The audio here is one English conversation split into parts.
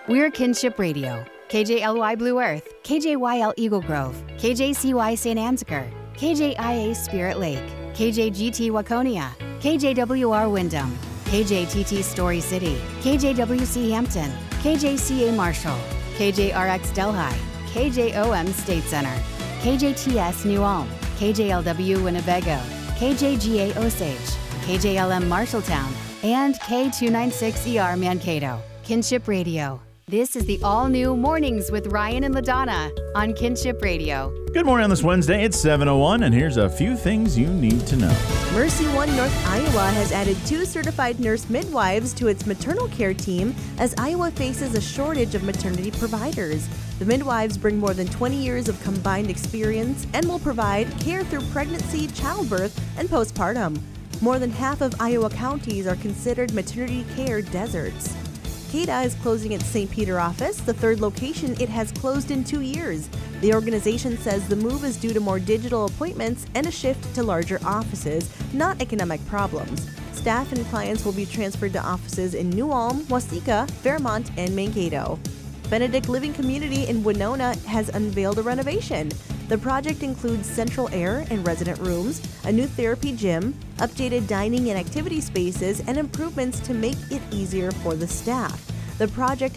We're Kinship Radio, KJLY Blue Earth, KJYL Eagle Grove, KJCY St. Ansgar, KJIA Spirit Lake, KJGT Waconia, KJWR Wyndham, KJTT Story City, KJWC Hampton, KJCA Marshall, KJRX Delhi, KJOM State Center, KJTS New Ulm, KJLW Winnebago, KJGA Osage, KJLM Marshalltown, and K296ER Mankato. Kinship Radio. This is the all-new Mornings with Ryan and LaDonna on Kinship Radio. Good morning on this Wednesday. It's 7:01, and here's a few things you need to know. Mercy One North Iowa has added 2 certified nurse midwives to its maternal care team as Iowa faces a shortage of maternity providers. The midwives bring more than 20 years of combined experience and will provide care through pregnancy, childbirth, and postpartum. More than half of Iowa counties are considered maternity care deserts. CADA is closing its St. Peter office, the 3rd location it has closed in 2 years. The organization says the move is due to more digital appointments and a shift to larger offices, not economic problems. Staff and clients will be transferred to offices in New Ulm, Waseca, Fairmont, and Mankato. Benedict Living Community in Winona has unveiled a renovation. The project includes central air and resident rooms, a new therapy gym, updated dining and activity spaces, and improvements to make it easier for the staff. The project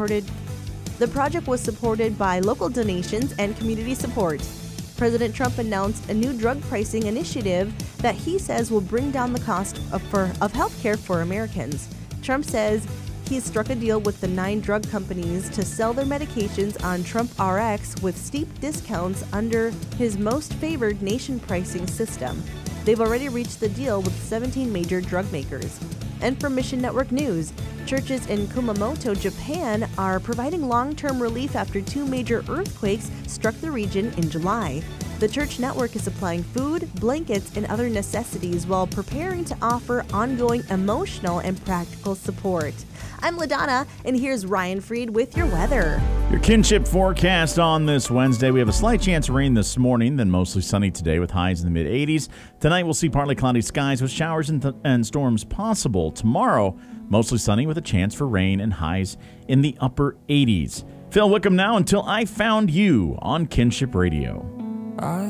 was supported by local donations and community support. President Trump announced a new drug pricing initiative that he says will bring down the cost of health care for Americans. Trump says he's struck a deal with the 9 drug companies to sell their medications on Trump RX with steep discounts under his most favored nation pricing system. They've already reached the deal with 17 major drug makers. And from Mission Network News, churches in Kumamoto, Japan are providing long-term relief after 2 major earthquakes struck the region in July. The church network is supplying food, blankets, and other necessities while preparing to offer ongoing emotional and practical support. I'm LaDonna, and here's Ryan Freed with your weather. Your Kinship forecast on this Wednesday. We have a slight chance of rain this morning, then mostly sunny today with highs in the mid-80s. Tonight we'll see partly cloudy skies with showers and storms possible. Tomorrow, mostly sunny with a chance for rain and highs in the upper 80s. Phil Wickham now, Until I Found You on Kinship Radio.